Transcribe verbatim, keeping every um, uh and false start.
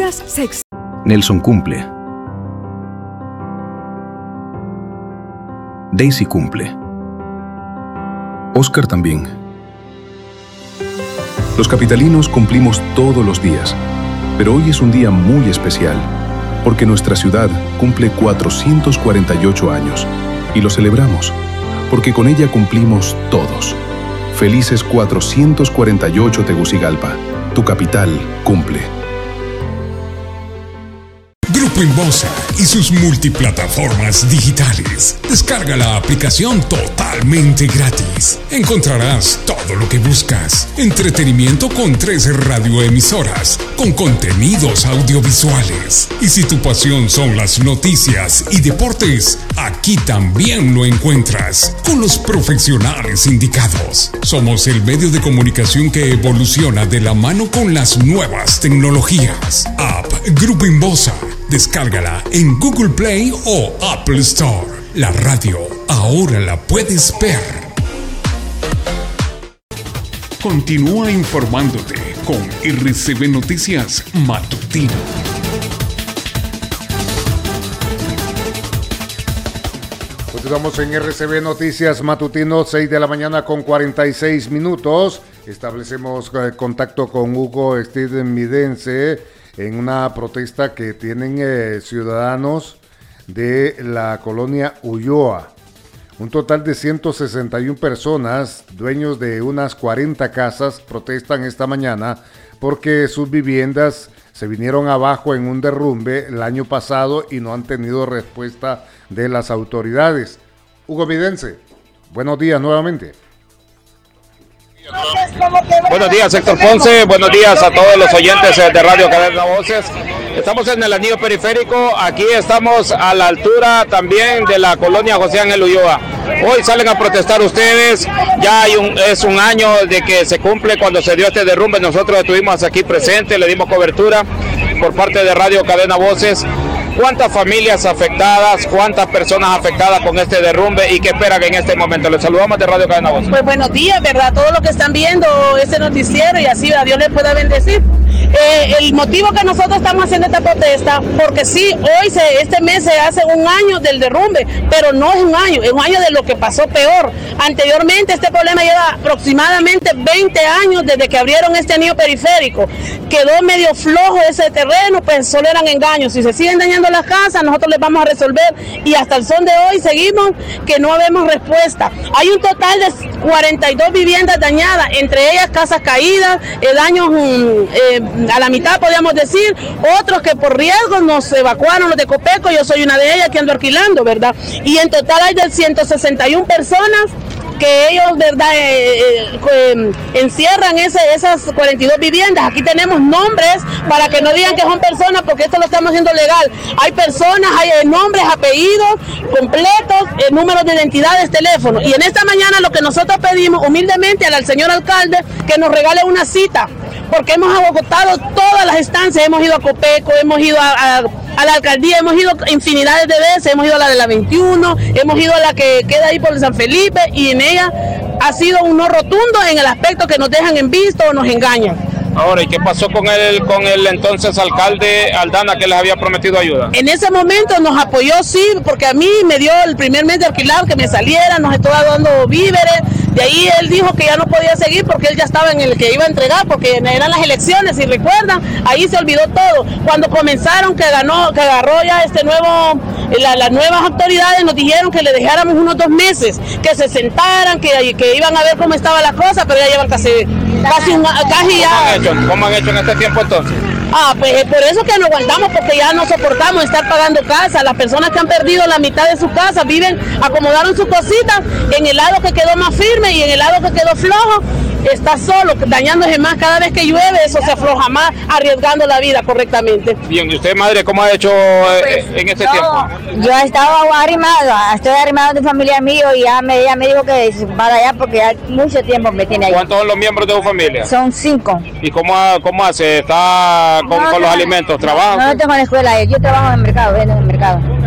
Honduras se... Ex- Nelson cumple. Daisy cumple. Oscar también. Los capitalinos cumplimos todos los días, pero hoy es un día muy especial, porque nuestra ciudad cumple cuatrocientos cuarenta y ocho años, y lo celebramos, porque con ella cumplimos todos. Felices cuatrocientos cuarenta y ocho Tegucigalpa, tu capital cumple. Grupo Inbosa y sus multiplataformas digitales. Descarga la aplicación totalmente gratis. Encontrarás todo lo que buscas. Entretenimiento con tres radioemisoras, con contenidos audiovisuales. Y si tu pasión son las noticias y deportes, aquí también lo encuentras, con los profesionales indicados. Somos el medio de comunicación que evoluciona de la mano con las nuevas tecnologías. App Grupo Inbosa. Descárgala en Google Play o Apple Store. La radio ahora la puedes ver. Continúa informándote con R C B Noticias Matutino. Continuamos en R C B Noticias Matutino, seis de la mañana con cuarenta y seis minutos. Establecemos eh, contacto con Hugo Estedenmidense en una protesta que tienen eh, ciudadanos de la colonia Ulloa. Un total de ciento sesenta y una personas, dueños de unas cuarenta casas, protestan esta mañana porque sus viviendas se vinieron abajo en un derrumbe el año pasado y no han tenido respuesta de las autoridades. Hugo Midense, buenos días nuevamente. Buenos días, Héctor Ponce. Buenos días a todos los oyentes de Radio Cadena Voces. Estamos en el anillo periférico. Aquí estamos a la altura también de la colonia José Ángel Ulloa. Hoy salen a protestar ustedes. Ya hay un, es un año de que se cumple cuando se dio este derrumbe. Nosotros estuvimos aquí presentes, le dimos cobertura por parte de Radio Cadena Voces. ¿Cuántas familias afectadas, cuántas personas afectadas con este derrumbe y qué esperan en este momento? Les saludamos de Radio Cadena Voces. Pues buenos días, ¿verdad? Todos los que están viendo este noticiero y así a Dios les pueda bendecir. Eh, el motivo que nosotros estamos haciendo esta protesta, porque sí, hoy, se, este mes se hace un año del derrumbe, pero no es un año, es un año de lo que pasó peor. Anteriormente este problema lleva aproximadamente veinte años desde que abrieron este anillo periférico. Quedó medio flojo ese terreno, pues solo eran engaños. Si se siguen dañando las casas, nosotros les vamos a resolver y hasta el son de hoy seguimos que no vemos respuesta. Hay un total de cuarenta y dos viviendas dañadas, entre ellas casas caídas, eh, daños eh, a la mitad podríamos decir, otros que por riesgo nos evacuaron, los de Copeco, yo soy una de ellas que ando alquilando, ¿verdad? Y en total hay de ciento sesenta y una personas que ellos, ¿verdad?, eh, eh, encierran ese, esas cuarenta y dos viviendas. Aquí tenemos nombres para que no digan que son personas, porque esto lo estamos haciendo legal. Hay personas, hay eh, nombres, apellidos completos, eh, números de identidades, teléfonos. Y en esta mañana lo que nosotros pedimos humildemente al, al señor alcalde que nos regale una cita, porque hemos agotado todas las instancias, hemos ido a Copeco, hemos ido a, a, a la alcaldía, hemos ido infinidades de veces, hemos ido a la de la veintiuno, hemos ido a la que queda ahí por San Felipe, y en ella ha sido un no rotundo en el aspecto que nos dejan en visto o nos engañan. Ahora, ¿y qué pasó con el, con el entonces alcalde Aldana, que les había prometido ayuda? En ese momento nos apoyó, sí, porque a mí me dio el primer mes de alquilar que me saliera, nos estaba dando víveres. De ahí él dijo que ya no podía seguir porque él ya estaba en el que iba a entregar, porque eran las elecciones, si recuerdan, ahí se olvidó todo. Cuando comenzaron, que ganó, que agarró ya este nuevo, la, las nuevas autoridades nos dijeron que le dejáramos unos dos meses, que se sentaran, que, que iban a ver cómo estaba la cosa, pero ya llevan casi, casi, un, casi ya. ¿Cómo han hecho? ¿Cómo han hecho en este tiempo entonces? Ah, pues es por eso que no aguantamos, porque ya no soportamos estar pagando casa. Las personas que han perdido la mitad de sus casas viven, acomodaron sus cositas en el lado que quedó más firme y en el lado que quedó flojo está solo, dañándose más cada vez que llueve, eso se afloja más, arriesgando la vida correctamente. Bien, ¿y usted, madre, cómo ha hecho eh, pues, en este yo, tiempo? Yo he estado arrimada, estoy arrimada de familia mío y ya me, ella me dijo que para allá porque ya mucho tiempo me tiene ahí. ¿Cuántos son los miembros de su familia? Son cinco. ¿Y cómo, cómo hace? ¿Está con, no, con los alimentos? ¿Trabaja? No, no tengo en la escuela, yo trabajo en el mercado, vendo en el mercado.